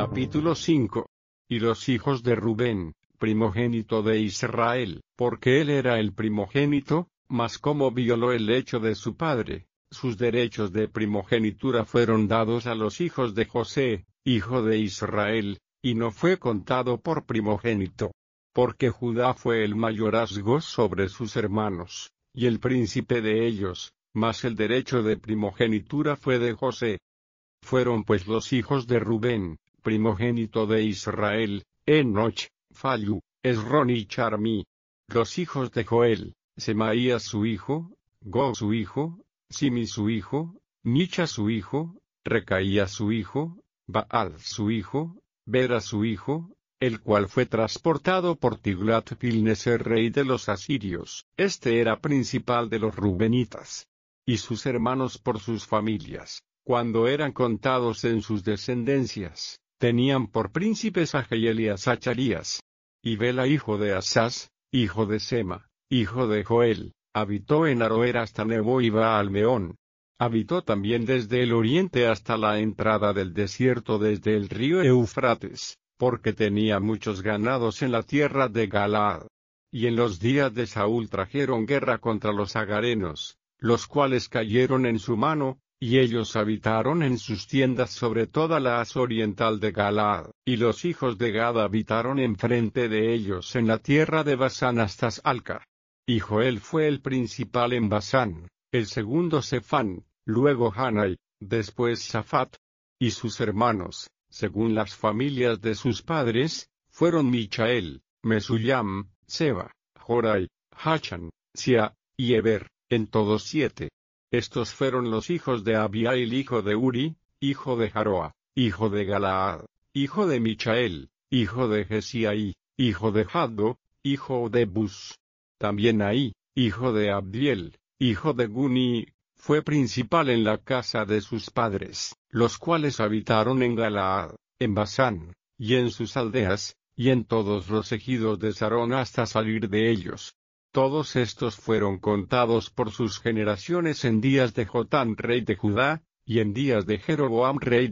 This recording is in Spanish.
Capítulo 5. Y los hijos de Rubén, primogénito de Israel, porque él era el primogénito, mas como violó el lecho de su padre, sus derechos de primogenitura fueron dados a los hijos de José, hijo de Israel, y no fue contado por primogénito. Porque Judá fue el mayorazgo sobre sus hermanos, y el príncipe de ellos, mas el derecho de primogenitura fue de José. Fueron pues los hijos de Rubén, primogénito de Israel, Enoch, Fallu, Esrón y Charmi. Los hijos de Joel, Semaías su hijo, Go su hijo, Simi su hijo, Micha su hijo, Recaía su hijo, Baal su hijo, Bera su hijo, el cual fue transportado por Tiglat-Pilneser rey de los asirios. Este era principal de los rubenitas. Y sus hermanos por sus familias, cuando eran contados en sus descendencias, tenían por príncipes a Jehiel y a Zacharías. Y Bela hijo de Asás, hijo de Sema, hijo de Joel, habitó en Aroer hasta Nebo y Baal-Meón. Habitó también desde el oriente hasta la entrada del desierto desde el río Eufrates, porque tenía muchos ganados en la tierra de Galaad. Y en los días de Saúl trajeron guerra contra los agarenos, los cuales cayeron en su mano, y ellos habitaron en sus tiendas sobre toda la haz oriental de Galaad. Y los hijos de Gad habitaron enfrente de ellos en la tierra de Basán hasta Salca. Y Joel fue el principal en Basán, el segundo Sefán, luego Hanai, después Safat. Y sus hermanos, según las familias de sus padres, fueron Michael, Mesullam, Seba, Jorai, Hachan, Sia, y Eber, en todos 7. Estos fueron los hijos de Abiail hijo de Uri, hijo de Jaroa, hijo de Galaad, hijo de Michael, hijo de Jesiai, hijo de Jaddo, hijo de Bus. También Ahí, hijo de Abdiel, hijo de Guni, fue principal en la casa de sus padres, los cuales habitaron en Galaad, en Basán, y en sus aldeas, y en todos los ejidos de Sarón hasta salir de ellos. Todos estos fueron contados por sus generaciones en días de Jotán rey de Judá, y en días de Jeroboam rey